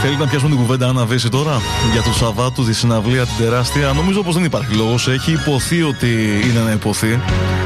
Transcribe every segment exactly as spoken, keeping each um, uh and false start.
Θέλει να πιάσουμε την κουβέντα Άννα Βέση τώρα για το Σαββάτου, τη συναυλία την τεράστια? Νομίζω πως δεν υπάρχει λόγος. Έχει υποθεί ότι είναι να υποθεί.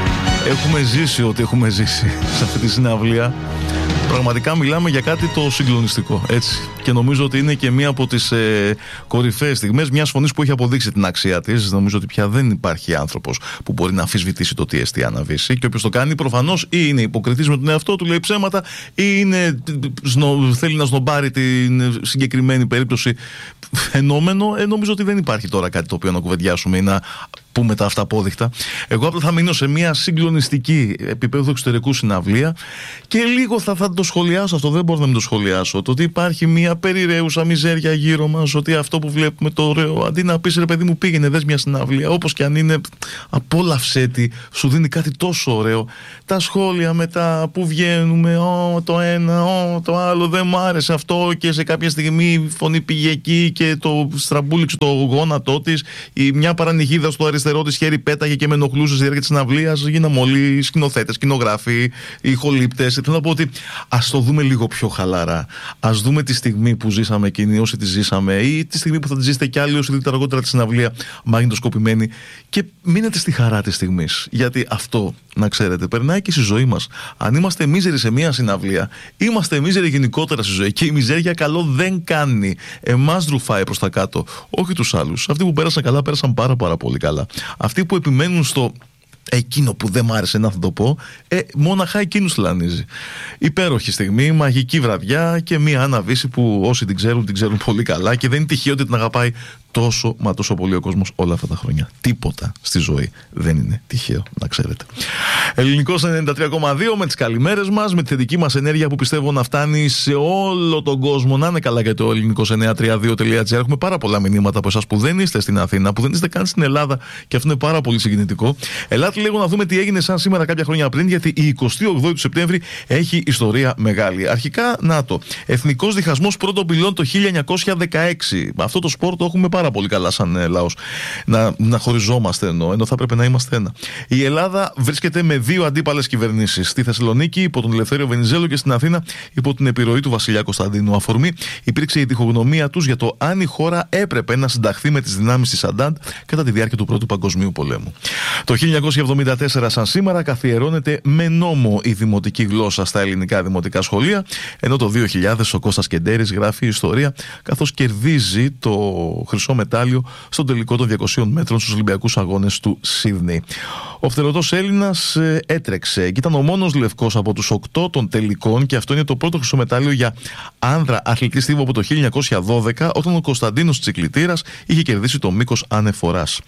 Έχουμε ζήσει ό,τι έχουμε ζήσει σε αυτή τη συναυλία. Πραγματικά μιλάμε για κάτι το συγκλονιστικό, έτσι. Και νομίζω ότι είναι και μία από τις ε, κορυφαίες στιγμές μιας φωνής που έχει αποδείξει την αξία της. Νομίζω ότι πια δεν υπάρχει άνθρωπος που μπορεί να αμφισβητήσει το τι εστί Άννα Βέση. Και όποιος το κάνει προφανώς ή είναι υποκριτής με τον εαυτό του, λέει ψέματα, ή είναι, σνο, θέλει να σνομπάρει την συγκεκριμένη περίπτωση φαινόμενο. Ε, νομίζω ότι δεν υπάρχει τώρα κάτι το οποίο να κουβεντιάσουμε ή να πούμε τα αυτά απόδεικτα. Εγώ απλά θα μείνω σε μια συγκλονιστική επίπεδο εξωτερικού συναυλία και λίγο θα, θα το σχολιάσω αυτό. Δεν μπορώ να μην το σχολιάσω. Το ότι υπάρχει μια περιραίουσα μιζέρια γύρω μας, ότι αυτό που βλέπουμε το ωραίο, αντί να πεις ρε παιδί μου, πήγαινε δες μια συναυλία, όπως και αν είναι, απόλαυσέ τη, σου δίνει κάτι τόσο ωραίο. Τα σχόλια μετά που βγαίνουμε, Ω, το ένα, Ω, το άλλο, δεν μου άρεσε αυτό, και σε κάποια στιγμή η φωνή πήγε εκεί και το στραμπούληξε το γόνατό της, η μια παρανοιγίδα στο αριστερό της χέρι πέταγε και με ενοχλούσε στη διάρκεια της συναυλίας. Γίναμε όλοι σκηνοθέτες, σκηνογράφοι, ηχολήπτες. Θέλω να πω ότι ας το δούμε λίγο πιο χαλαρά. Ας δούμε τη στιγμή που ζήσαμε εκείνοι, όσοι τη ζήσαμε, ή τη στιγμή που θα τη ζήσετε κι άλλοι όσοι δείτε αργότερα τη συναυλία μαγνητοσκοπημένοι, και μείνετε στη χαρά της στιγμής. Γιατί αυτό, να ξέρετε, περνάει και στη ζωή μας. Αν είμαστε μίζεροι σε μια συναυλία, είμαστε μίζεροι γενικότερα στη ζωή. Και η μιζέρια καλό δεν κάνει. Εμάς δρουφάει προς τα κάτω, όχι τους άλλους. Αυτοί που πέρασαν καλά, πέρασαν πάρα πάρα πολύ καλά. Αυτοί που επιμένουν στο εκείνο που δεν μ' άρεσε να θα το πω, ε, μόναχα εκείνους θλανίζει. Υπέροχη στιγμή, μαγική βραδιά και μία Άννα Βέση που όσοι την ξέρουν, την ξέρουν πολύ καλά, και δεν είναι τυχαίο ότι την αγαπάει τόσο μα τόσο πολύ ο κόσμος όλα αυτά τα χρόνια. Τίποτα στη ζωή δεν είναι τυχαίο, να ξέρετε. Ελληνικός ενενήντα τρία κόμμα δύο με τις καλημέρες μας, με τη θετική μας ενέργεια που πιστεύω να φτάνει σε όλο τον κόσμο. Να είναι καλά για το ελληνικός εννιακόσια τριάντα δύο τελεία τζι άρ. Έχουμε πάρα πολλά μηνύματα από εσάς που δεν είστε στην Αθήνα, που δεν είστε καν στην Ελλάδα, και αυτό είναι πάρα πολύ συγκινητικό. Ελάτε λίγο να δούμε τι έγινε σαν σήμερα κάποια χρόνια πριν, γιατί η εικοστή όγδοη του Σεπτέμβρη έχει ιστορία μεγάλη. Αρχικά, να το. Εθνικός διχασμός πρώτων πυλών το χίλια εννιακόσια δεκαέξι. Αυτό το σπορ το έχουμε πάρα πολύ καλά σαν ε, λαός. Να, να χωριζόμαστε ενώ, ενώ θα πρέπει να είμαστε ένα. Η Ελλάδα βρίσκεται με δύο αντίπαλες κυβερνήσεις. Στη Θεσσαλονίκη υπό τον Ελευθέριο Βενιζέλο και στην Αθήνα υπό την επιρροή του Βασιλιά Κωνσταντίνου. Αφορμή υπήρξε η διχογνωμία τους για το αν η χώρα έπρεπε να συνταχθεί με τις δυνάμεις της Αντάντ κατά τη διάρκεια του Πρώτου Παγκοσμίου Πολέμου. Το χίλια εννιακόσια εβδομήντα τέσσερα, σαν σήμερα, καθιερώνεται με νόμο η δημοτική γλώσσα στα ελληνικά δημοτικά σχολεία, ενώ το δύο χιλιάδες ο Κώστας Κεντέρης γράφει ιστορία καθώς κερδίζει το χρυσό μετάλλιο στον τελικό των διακοσίων μέτρων στους Ολυμπιακούς Αγώνες του Σίδνεϊ. Ο φτερωτός Έλληνας ε, έτρεξε και ήταν ο μόνος λευκός από τους οκτώ των τελικών, και αυτό είναι το πρώτο χρυσό μετάλλιο για άνδρα αθλητή στίβο από το χίλια εννιακόσια δώδεκα, όταν ο Κωνσταντίνος Τσικλητήρας είχε κερδίσει το μήκος ανεφοράς.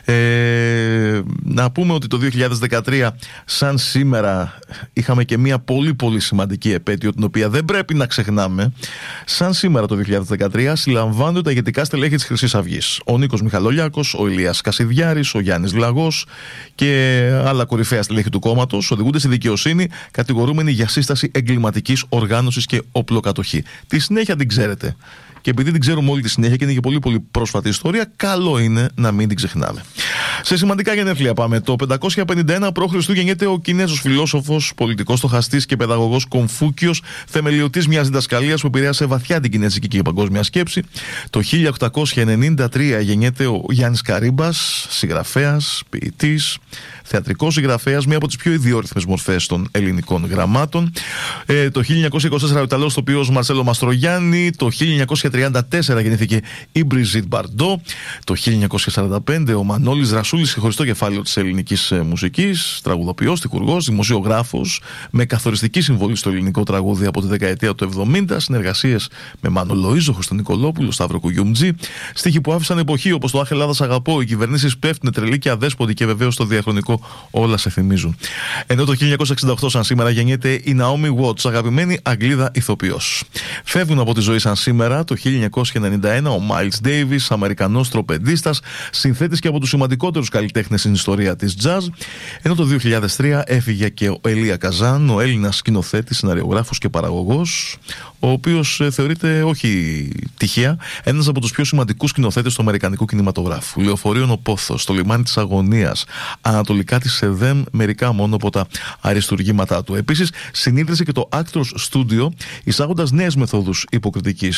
Ε, να πούμε ότι το δύο χιλιάδες δεκατρία, σαν σήμερα, είχαμε και μια πολύ πολύ σημαντική επέτειο, την οποία δεν πρέπει να ξεχνάμε. Σαν σήμερα το δύο χιλιάδες δεκατρία συλλαμβάνονται τα ηγετικά στελέχη της Χρυσής Αυγής. Ο Νίκος Μιχαλολιάκος, ο Ηλίας Κασιδιάρης, ο Γιάννης Λαγός και άλλα κορυφαία στελέχη του κόμματος οδηγούνται στη δικαιοσύνη κατηγορούμενοι για σύσταση εγκληματικής οργάνωσης και οπλοκατοχή. Τη συνέχεια την ξέρετε. Και επειδή την ξέρουμε όλη τη συνέχεια και είναι και πολύ πολύ πρόσφατη ιστορία, καλό είναι να μην την ξεχνάμε. Σε σημαντικά γενέθλια πάμε. Το πεντακόσια πενήντα ένα π.Χ. γεννιέται ο Κινέζος φιλόσοφος, πολιτικός στοχαστής και παιδαγωγός Κομφούκιος, θεμελιωτής μιας διδασκαλίας που επηρέασε βαθιά την κινέζικη και παγκόσμια σκέψη. Το χίλια οκτακόσια ενενήντα τρία γεννιέται ο Γιάννης Καρύμπας, συγγραφέας, ποιητής, θεατρικός συγγραφέας, μία από τις πιο ιδιόρυθμες μορφές των ελληνικών γραμμάτων. Ε, το χίλια εννιακόσια είκοσι τέσσερα ο Ιταλός τοπιός Μαρσέλο Μαστρογιάννη. Το χίλια εννιακόσια τριάντα τέσσερα γεννήθηκε η Μπριζίτ Μπαρντό. Το χίλια εννιακόσια σαράντα πέντε ο Μανώλης Ρασούλης, χωριστό κεφάλαιο της ελληνικής μουσικής, τραγουδοποιός, τυχουργός, δημοσιογράφος, με καθοριστική συμβολή στο ελληνικό τραγούδι από τη δεκαετία του εβδομήντα, συνεργασίες με Μάνο Λοΐζο, Χρήστο Νικολόπουλο, Σταύρο Κουγιούμτζη, στίχοι που άφησαν εποχή όπως το Αχ Ελλάδα αγαπώ, οι κυβερνήσεις πέφτουν τρελοί και αδέσποτοι, και βεβαίως το διαχρονικό Όλα σε θυμίζουν. Ενώ το χίλια εννιακόσια εξήντα οκτώ, σαν σήμερα, γεννιέται η Ναόμι Watts, αγαπημένη Αγγλίδα ηθοποιός. Φεύγουν από τη ζωή σαν σήμερα το χίλια εννιακόσια ενενήντα ένα ο Miles Davis, Αμερικανός τροπεντίστας, συνθέτης και από τους σημαντικότερους καλλιτέχνες στην ιστορία της jazz. Ενώ το δύο χιλιάδες τρία έφυγε και ο Ελία Καζάν, ο Έλληνας σκηνοθέτης, σεναριογράφος και παραγωγός, ο οποίος ε, θεωρείται όχι τυχαία ένας από τους πιο σημαντικούς σκηνοθέτες του αμερικανικού κινηματογράφου. Λεωφορείων ο Πόθος, το λιμάνι της Αγωνίας, ανατολικά της ΕΔΕΜ, μερικά μόνο από τα αριστουργήματά του. Επίσης, συνήθισε και το Actors Studio, εισάγοντας νέες μεθόδους υποκριτικής. Ε,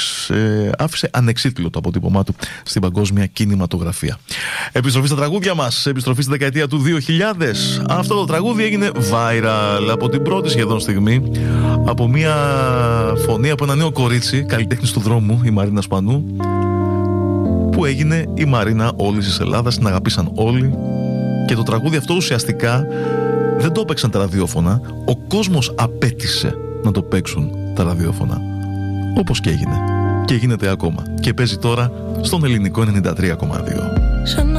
ε, άφησε ανεξίτηλο το αποτύπωμά του στην παγκόσμια κινηματογραφία. Επιστροφή στα τραγούδια μας, επιστροφή στη δεκαετία του δύο χιλιάδες. Αυτό το τραγούδι έγινε viral από την πρώτη σχεδόν στιγμή, από μια φωνή, από ένα νέο κορίτσι, καλλιτέχνης του δρόμου, η Μαρίνα Σπανού, που έγινε η Μαρίνα όλης της Ελλάδας, την αγαπήσαν όλοι. Και το τραγούδι αυτό ουσιαστικά δεν το παίξαν τα ραδιόφωνα, ο κόσμος απέτησε να το παίξουν τα ραδιόφωνα. Όπως και έγινε. Και γίνεται ακόμα. Και παίζει τώρα στον ελληνικό ενενήντα τρία κόμμα δύο.